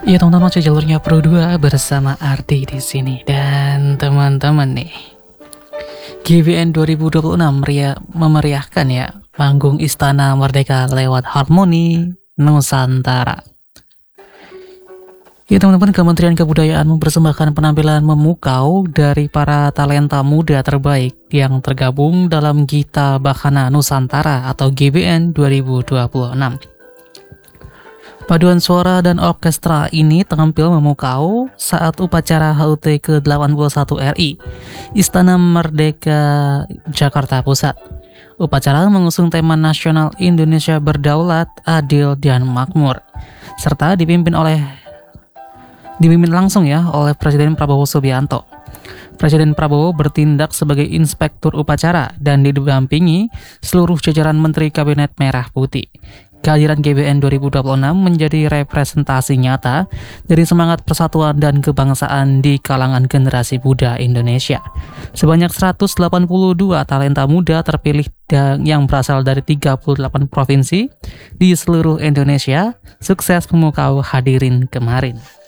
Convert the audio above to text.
Ya teman-teman, masih jalurnya Pro 2 bersama Ardi di sini. Dan teman-teman nih, GBN 2026 memeriahkan ya panggung Istana Merdeka lewat Harmoni Nusantara. Ya teman-teman, Kementerian Kebudayaan mempersembahkan penampilan memukau dari para talenta muda terbaik yang tergabung dalam Gita Bahana Nusantara atau GBN 2026. Paduan suara dan orkestra ini tampil memukau saat upacara HUT ke-81 RI, Istana Merdeka, Jakarta Pusat. Upacara mengusung tema nasional Indonesia Berdaulat, Adil, dan Makmur, serta dipimpin langsung ya oleh Presiden Prabowo Subianto. Presiden Prabowo bertindak sebagai inspektur upacara dan didampingi seluruh jajaran Menteri Kabinet Merah Putih. Kehadiran GBN 2026 menjadi representasi nyata dari semangat persatuan dan kebangsaan di kalangan generasi muda Indonesia. Sebanyak 182 talenta muda terpilih yang berasal dari 38 provinsi di seluruh Indonesia sukses memukau hadirin kemarin.